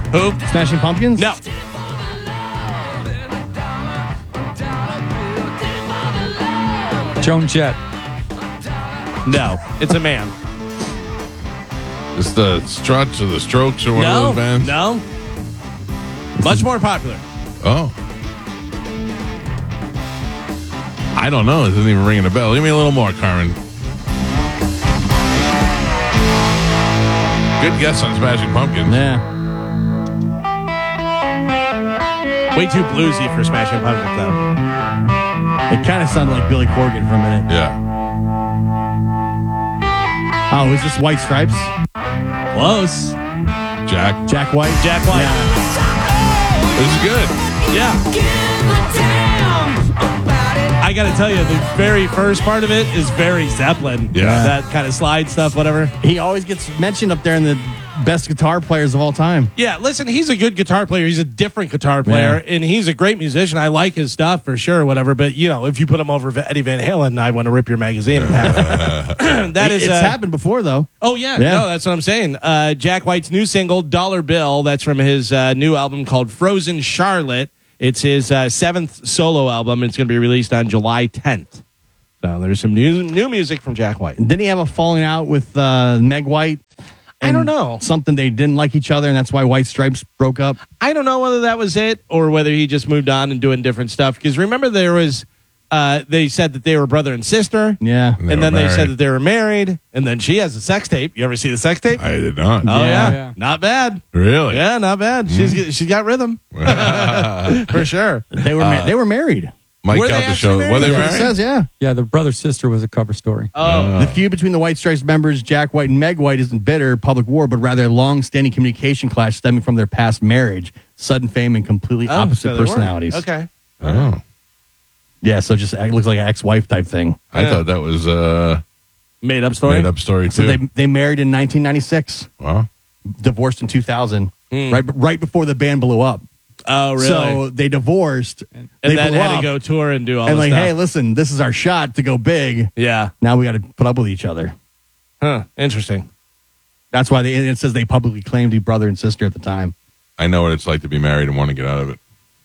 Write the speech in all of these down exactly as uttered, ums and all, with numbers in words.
Who? Smashing Pumpkins? No. Joan Jett. No. It's a man. It's the Struts or the Strokes or one no. of those bands? No. Much more popular. Oh. I don't know. It doesn't even ring a bell. Give me a little more, Carmen. Good guess on Smashing Pumpkins. Yeah. Way too bluesy for Smashing Pumpkins, though. It kind of sounded like Billy Corgan for a minute. Yeah. Oh, is this White Stripes? Close. Jack. Jack White? Jack White. Yeah. This is good. Yeah. I got to tell you, the very first part of it is very Zeppelin. Yeah. That kind of slide stuff, whatever. He always gets mentioned up there in the best guitar players of all time. Yeah, listen, he's a good guitar player. He's a different guitar player, Yeah. and he's a great musician. I like his stuff for sure, whatever. But, you know, if you put him over Eddie Van Halen, I want to rip your magazine in half. That is, It's uh, happened before, though. Oh, yeah, Yeah. no, that's what I'm saying. Uh, Jack White's new single, Dollar Bill, that's from his uh, new album called Frozen Charlotte. It's his uh, seventh solo album. It's going to be released on July tenth. So there's some new new music from Jack White. Didn't he have a falling out with uh, Meg White? I don't know. Something they didn't like each other, and that's why White Stripes broke up. I don't know whether that was it or whether he just moved on and doing different stuff. Because remember, there was, uh, they said that they were brother and sister. Yeah. They and were then they married. said that they were married. And then she has a sex tape. You ever see the sex tape? I did not. Oh, yeah. Yeah. Not bad. Really? Yeah, not bad. She's she's got rhythm. For sure. They were ma- they were married. Mike Were they out the actually show. married? Were they That's what it married? says, yeah. Yeah, the brother-sister was a cover story. Oh. The feud between the White Stripes members, Jack White and Meg White, isn't bitter public war, but rather a long-standing communication clash stemming from their past marriage, sudden fame, and completely Oh, opposite so they were. personalities. Okay. Oh. Yeah, so just it looks like an ex-wife type thing. I Yeah. thought that was a Made up story. made up story, So too. they they married in nineteen ninety-six, wow. divorced in two thousand, Hmm. right right before the band blew up. Oh, really? So they divorced, and they then blew had up, to go tour and do all and this like, stuff. hey, listen, this is our shot to go big. Yeah. Now we got to put up with each other. Huh. Interesting. That's why they, it says they publicly claimed to be brother and sister at the time. I know what it's like to be married and want to get out of it.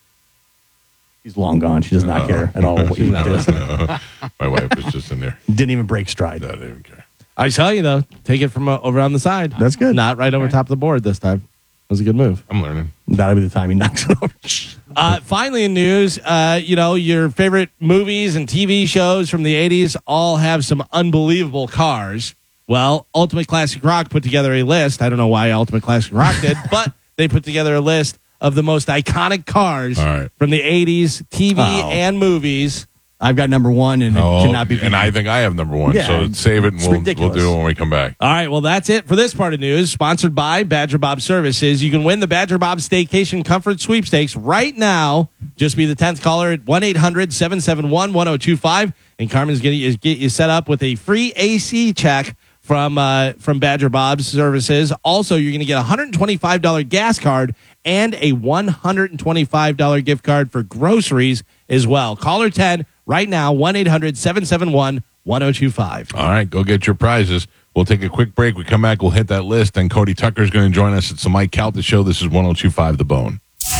She's long gone. She does not care at all what he did. My wife was just in there. Didn't even break stride. I didn't even care. I tell you, though, take it from uh, over on the side. That's good. Not right over top of the board this time. That was a good move. I'm learning. That'll be the time he knocks it over. Uh, finally, in news, uh, you know, your favorite movies and T V shows from the eighties all have some unbelievable cars. Well, Ultimate Classic Rock put together a list. I don't know why Ultimate Classic Rock did, but they put together a list of the most iconic cars All right. from the eighties, T V Oh. and movies. I've got number one, and it Oh, cannot be. and I think I have number one. Yeah, so save it, and it's we'll, we'll ridiculous. do it when we come back. All right, well, that's it for this part of news. Sponsored by Badger Bob Services. You can win the Badger Bob Staycation Comfort Sweepstakes right now. Just be the tenth caller at one eight hundred seven seven one one zero two five. And Carmen's going to get you set up with a free A C check from uh, from Badger Bob Services. Also, you're going to get a one hundred twenty-five dollars gas card and a one hundred twenty-five dollars gift card for groceries as well. Caller ten right now, one eight hundred seven seven one one zero two five. All right, go get your prizes. We'll take a quick break. We come back, we'll hit that list, and Cody Tucker's going to join us. It's the Mike Calta Show. This is one oh two five The Bone.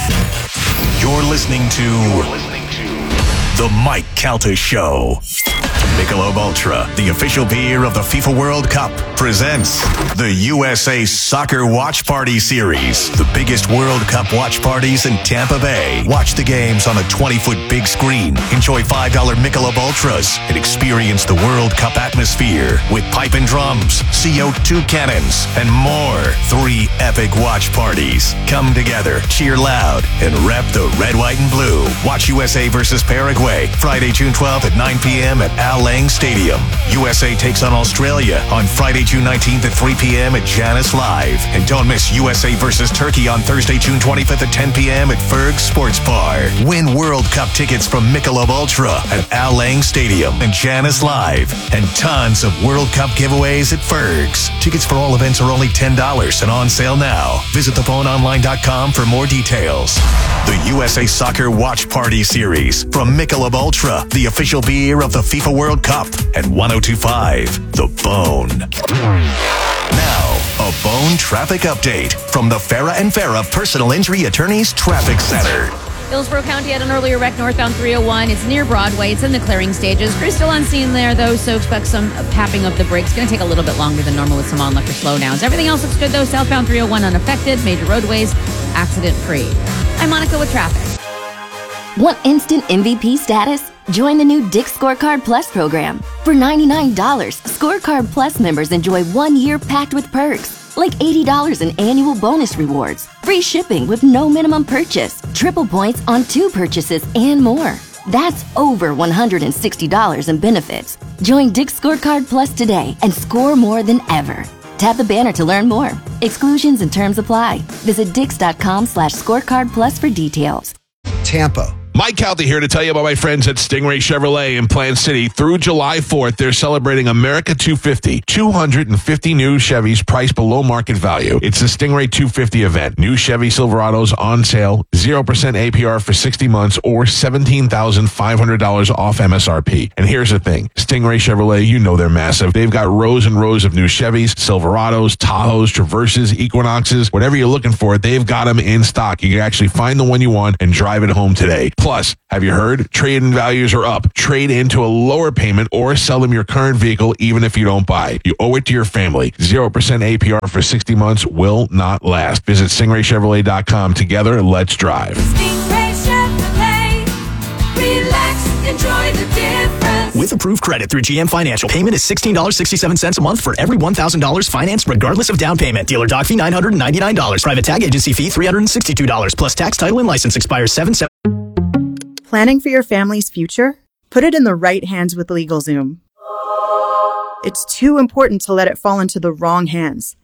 You're listening to, You're listening to The Mike Calta Show. Michelob Ultra, the official beer of the FIFA World Cup, presents the U S A Soccer Watch Party Series. The biggest World Cup watch parties in Tampa Bay. Watch the games on a twenty-foot big screen. Enjoy five dollar Michelob Ultras and experience the World Cup atmosphere with pipe and drums, C O two cannons, and more. Three epic watch parties. Come together, cheer loud, and rep the red, white, and blue. Watch U S A versus Paraguay, Friday, June twelfth at nine p.m. at Al Lang Stadium. U S A takes on Australia on Friday, June nineteenth at three p.m. at Janus Live. And don't miss U S A versus Turkey on Thursday, June twenty-fifth at ten p.m. at Ferg Sports Bar. Win World Cup tickets from Michelob Ultra at Al Lang Stadium and Janus Live. And tons of World Cup giveaways at Ferg's. Tickets for all events are only ten dollars and on sale now. Visit the phone online dot com for more details. The U S A Soccer Watch Party Series from Michelob Ultra, the official beer of the FIFA World Cup, and one oh two five The Bone. Now, A Bone traffic update from the Farah and Farah Personal Injury Attorneys Traffic Center. Hillsborough County had an earlier wreck northbound three oh one. It's near Broadway. It's in the clearing stages. Crew's still on scene there, though, so expect some tapping of the brakes. Going to take a little bit longer than normal with some onlooker slowdowns. Everything else looks good, though. Southbound three oh one unaffected. Major roadways accident-free. I'm Monica with traffic. Want instant M V P status? Join the new Dick's Scorecard Plus program. For ninety-nine dollars, Scorecard Plus members enjoy one year packed with perks, like eighty dollars in annual bonus rewards, free shipping with no minimum purchase, triple points on two purchases, and more. That's over one hundred sixty dollars in benefits. Join Dick's Scorecard Plus today and score more than ever. Tap the banner to learn more. Exclusions and terms apply. Visit dix.com slash scorecard plus for details. Tampa. Mike Calta here to tell you about my friends at Stingray Chevrolet in Plant City. Through July fourth, they're celebrating America two fifty. two hundred fifty new Chevys priced below market value. It's the Stingray two fifty event. New Chevy Silverados on sale, zero percent A P R for sixty months or seventeen thousand five hundred dollars off M S R P. And here's the thing. Stingray Chevrolet, you know they're massive. They've got rows and rows of new Chevys, Silverados, Tahoes, Traverses, Equinoxes. Whatever you're looking for, they've got them in stock. You can actually find the one you want and drive it home today. Plus, have you heard? Trade-in values are up. Trade into a lower payment or sell them your current vehicle even if you don't buy. You owe it to your family. zero percent A P R for sixty months will not last. Visit stingray chevrolet dot com. Together, let's drive. Stingray Chevrolet. Relax, enjoy the difference. With approved credit through G M Financial, payment is sixteen dollars and sixty-seven cents a month for every one thousand dollars financed regardless of down payment. Dealer doc fee nine hundred ninety-nine dollars. Private tag agency fee three hundred sixty-two dollars plus tax, title, and license expires seven seven. Planning for your family's future? Put it in the right hands with LegalZoom. It's too important to let it fall into the wrong hands.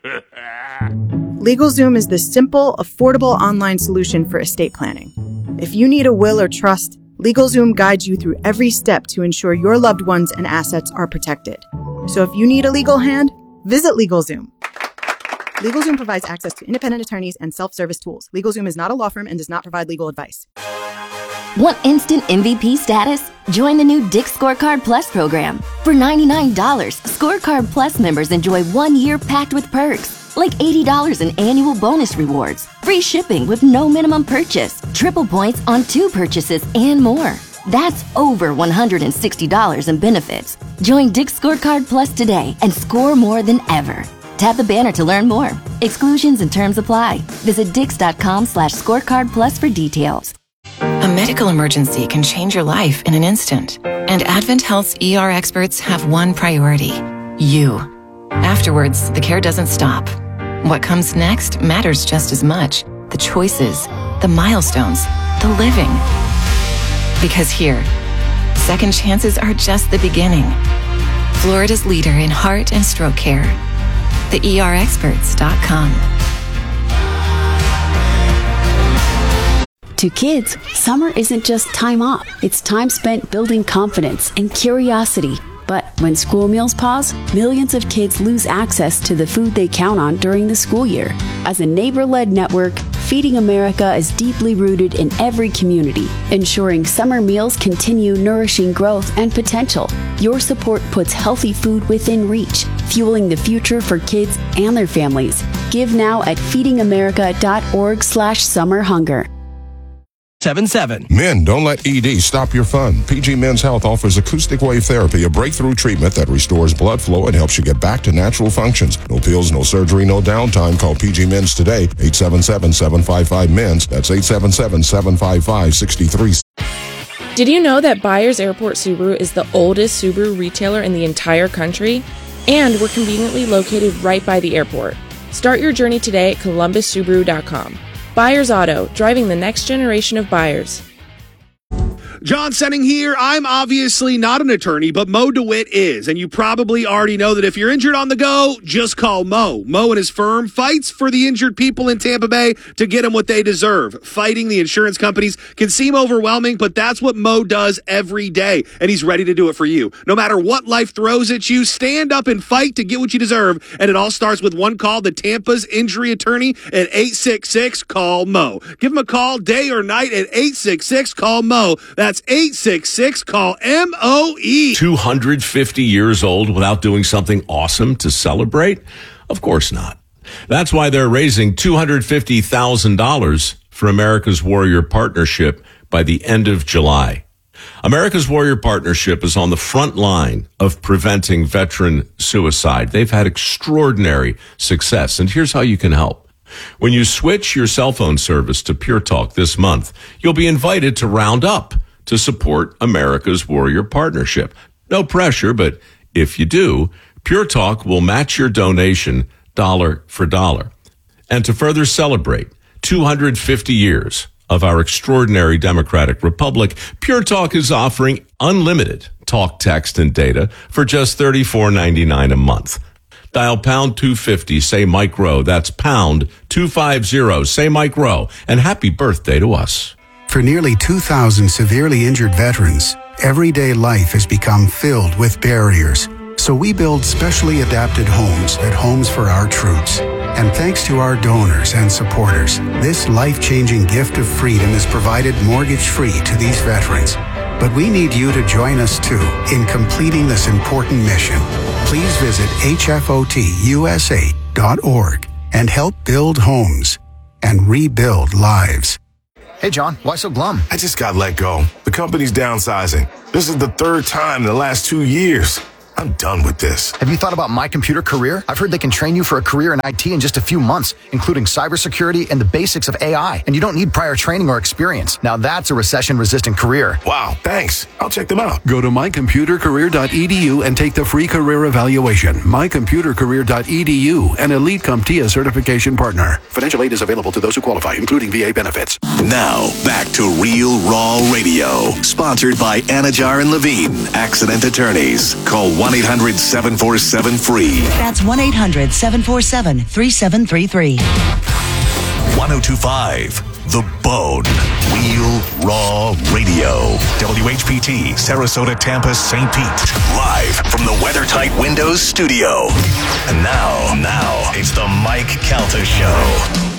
LegalZoom is the simple, affordable online solution for estate planning. If you need a will or trust, LegalZoom guides you through every step to ensure your loved ones and assets are protected. So if you need a legal hand, visit LegalZoom. LegalZoom provides access to independent attorneys and self-service tools. LegalZoom is not a law firm and does not provide legal advice. Want instant M V P status? Join the new Dick's Scorecard Plus program. For ninety-nine dollars, Scorecard Plus members enjoy one year packed with perks, like eighty dollars in annual bonus rewards, free shipping with no minimum purchase, triple points on two purchases, and more. That's over one hundred sixty dollars in benefits. Join Dick's Scorecard Plus today and score more than ever. Tap the banner to learn more. Exclusions and terms apply. Visit dix.com slash scorecard plus for details. A medical emergency can change your life in an instant. And Advent Health's E R experts have one priority: you. Afterwards, the care doesn't stop. What comes next matters just as much. The choices, the milestones, the living. Because here, second chances are just the beginning. Florida's leader in heart and stroke care. the E R experts dot com. To kids, summer isn't just time off. It's time spent building confidence and curiosity. But when school meals pause, millions of kids lose access to the food they count on during the school year. As a neighbor-led network, Feeding America is deeply rooted in every community, ensuring summer meals continue nourishing growth and potential. Your support puts healthy food within reach, fueling the future for kids and their families. Give now at feeding america dot org slash summer hunger. Seven seven. Men, don't let E D stop your fun. P G Men's Health offers acoustic wave therapy, a breakthrough treatment that restores blood flow and helps you get back to natural functions. No pills, no surgery, no downtime. Call P G Men's today, eight seven seven, seven five five, M E N S. That's eight seven seven, seven five five, six three. Did you know that Byers Airport Subaru is the oldest Subaru retailer in the entire country? And we're conveniently located right by the airport. Start your journey today at columbus subaru dot com. Byers Auto, driving the next generation of buyers. John Senning here. I'm obviously not an attorney, but Mo DeWitt is. And you probably already know that if you're injured on the go, just call Mo. Mo and his firm fights for the injured people in Tampa Bay to get them what they deserve. Fighting the insurance companies can seem overwhelming, but that's what Mo does every day. And he's ready to do it for you. No matter what life throws at you, stand up and fight to get what you deserve. And it all starts with one call to Tampa's injury attorney at eight six six, call Mo. Give him a call day or night at eight six six, call Mo. That's eight six six, call M O E. two hundred fifty years old without doing something awesome to celebrate? Of course not. That's why they're raising two hundred fifty thousand dollars for America's Warrior Partnership by the end of July. America's Warrior Partnership is on the front line of preventing veteran suicide. They've had extraordinary success, and here's how you can help. When you switch your cell phone service to Pure Talk this month, you'll be invited to round up to support America's Warrior Partnership. No pressure, but if you do, Pure Talk will match your donation dollar for dollar. And to further celebrate two hundred fifty years of our extraordinary democratic republic, Pure Talk is offering unlimited talk, text, and data for just thirty-four ninety-nine a month. Dial pound two fifty, say Mike Rowe. That's pound two fifty, say Mike Rowe. And happy birthday to us. For nearly two thousand severely injured veterans, everyday life has become filled with barriers. So we build specially adapted homes at Homes for Our Troops. And thanks to our donors and supporters, this life-changing gift of freedom is provided mortgage-free to these veterans. But we need you to join us too in completing this important mission. Please visit H F O T U S A dot org and help build homes and rebuild lives. Hey, John, why so glum? I just got let go. The company's downsizing. This is the third time in the last two years. I'm done with this. Have you thought about My Computer Career? I've heard they can train you for a career in I T in just a few months, including cybersecurity and the basics of A I. And you don't need prior training or experience. Now that's a recession-resistant career. Wow, thanks. I'll check them out. Go to my computer career dot e d u and take the free career evaluation. my computer career dot e d u, an Elite CompTIA certification partner. Financial aid is available to those who qualify, including V A benefits. Now, back to Real Raw Radio. Sponsored by Anajar and Levine, accident attorneys. Call one eight hundred seven four seven free. That's one eight hundred seven four seven three seven three three. one oh two point five, The Bone. Real Raw Radio. W H P T, Sarasota, Tampa, Saint Pete. Live from the WeatherTight Windows studio. And now, now, it's the Mike Calta Show.